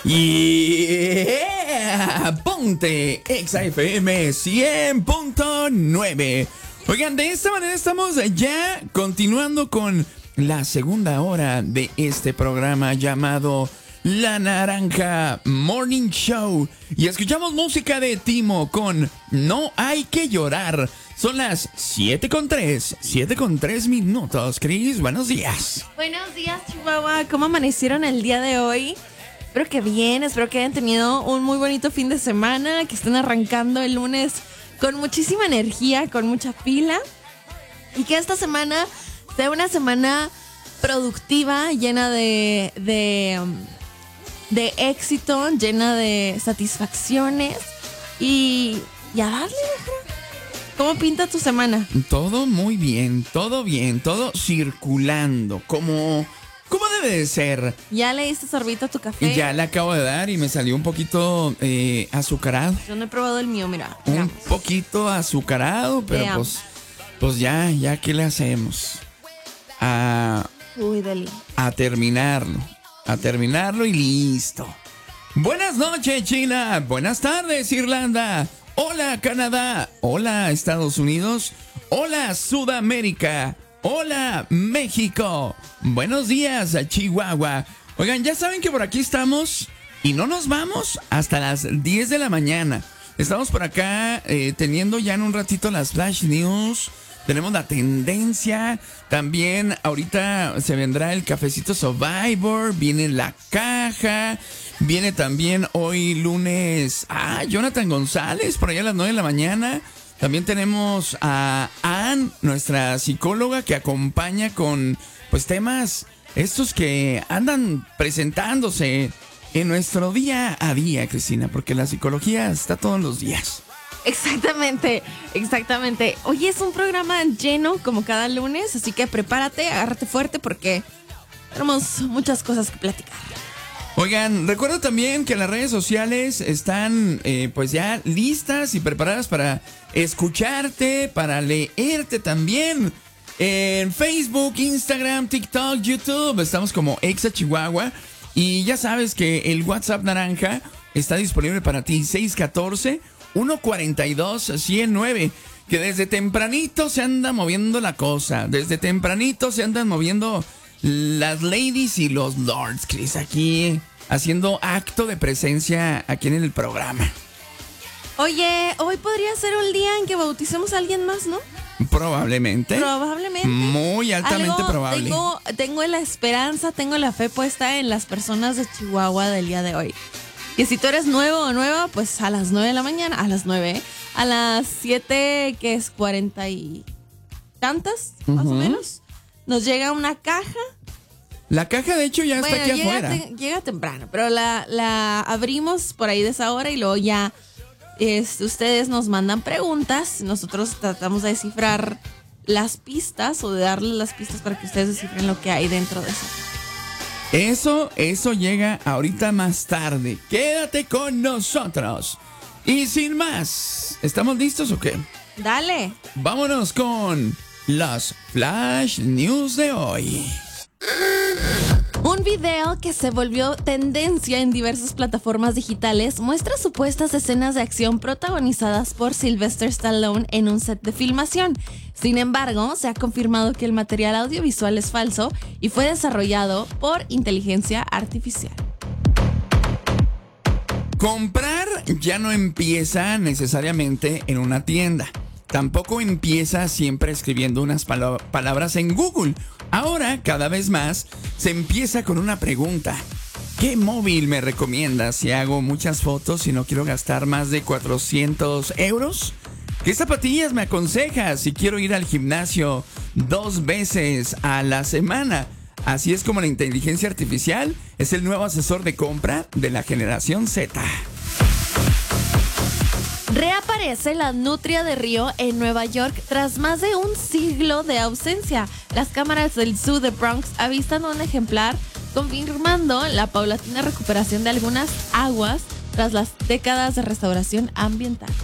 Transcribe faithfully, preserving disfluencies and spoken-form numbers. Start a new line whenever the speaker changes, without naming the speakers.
Yeah, ponte Exa F M cien punto nueve. Oigan, de esta manera estamos ya continuando con la segunda hora de este programa llamado La Naranja Morning Show. Y escuchamos música de Timo con No Hay Que Llorar. Son las siete con tres, siete con tres minutos. Cris, buenos días.
Buenos días, Chihuahua. ¿Cómo amanecieron el día de hoy? Espero que bien, espero que hayan tenido un muy bonito fin de semana, que estén arrancando el lunes con muchísima energía, con mucha pila, y que esta semana sea una semana productiva, llena de, de, de éxito, llena de satisfacciones, y, y a darle. ¿Cómo pinta tu semana?
Todo muy bien, todo bien, todo circulando, como... ¿Cómo debe de ser?
¿Ya le diste sorbito a tu café?
Ya le acabo de dar y me salió un poquito eh, azucarado.
Yo no he probado el mío, mira.
Un
Veamos.
poquito azucarado, pero
Veamos.
pues, pues ya, ya, ¿qué le hacemos? A,
Uy, deli.
a terminarlo, a terminarlo y listo. Buenas noches, China. Buenas tardes, Irlanda. Hola, Canadá. Hola, Estados Unidos. Hola, Sudamérica. Hola, México. Buenos días, Chihuahua. Oigan, ya saben que por aquí estamos y no nos vamos hasta las diez de la mañana. Estamos por acá eh, teniendo ya en un ratito las Flash News. Tenemos la tendencia. También ahorita se vendrá el cafecito Survivor. Viene la caja. Viene también hoy lunes. Ah, Jonathan González, por allá a las nueve de la mañana. También tenemos a Ann, nuestra psicóloga, que acompaña con pues temas estos que andan presentándose en nuestro día a día, Cristina, porque la psicología está todos los días.
Exactamente, exactamente. Hoy es un programa lleno como cada lunes, así que prepárate, agárrate fuerte porque tenemos muchas cosas que platicar.
Oigan, recuerda también que las redes sociales están eh, pues ya listas y preparadas para escucharte, para leerte también. En Facebook, Instagram, TikTok, YouTube, estamos como Exa Chihuahua. Y ya sabes que el WhatsApp naranja está disponible para ti, seis uno cuatro, uno cuatro dos, uno cero nueve. Que desde tempranito se anda moviendo la cosa, desde tempranito se andan moviendo las ladies y los lords, Chris, aquí haciendo acto de presencia aquí en el programa.
Oye, hoy podría ser un día en que bauticemos a alguien más, ¿no?
Probablemente.
Probablemente.
Muy altamente
Algo,
probable.
Tengo, tengo la esperanza, tengo la fe puesta en las personas de Chihuahua del día de hoy. Y si tú eres nuevo o nueva, pues a las nueve de la mañana, a las nueve, ¿eh? A las siete, que es cuarenta y tantas, más
Uh-huh.
o menos, nos llega una caja.
La caja, de hecho, ya
Bueno,
está aquí
llega,
afuera.
te- llega temprano, pero la, la abrimos por ahí de esa hora y luego ya es, ustedes nos mandan preguntas. Nosotros tratamos de descifrar las pistas o de darles las pistas para que ustedes descifren lo que hay dentro de eso.
Eso, eso llega ahorita más tarde. Quédate con nosotros. Y sin más, ¿estamos listos o qué?
Dale.
Vámonos con las Flash News de hoy.
Un video que se volvió tendencia en diversas plataformas digitales muestra supuestas escenas de acción protagonizadas por Sylvester Stallone en un set de filmación. Sin embargo, se ha confirmado que el material audiovisual es falso y fue desarrollado por inteligencia artificial.
Comprar ya no empieza necesariamente en una tienda. Tampoco empieza siempre escribiendo unas palo- palabras en Google. Ahora, cada vez más, se empieza con una pregunta. ¿Qué móvil me recomiendas si hago muchas fotos y no quiero gastar más de cuatrocientos euros? ¿Qué zapatillas me aconsejas si quiero ir al gimnasio dos veces a la semana? Así es como la inteligencia artificial es el nuevo asesor de compra de la generación Z.
Reaparece la nutria de río en Nueva York tras más de un siglo de ausencia. Las cámaras del zoo de Bronx avistan un ejemplar, confirmando la paulatina recuperación de algunas aguas tras las décadas de restauración ambiental.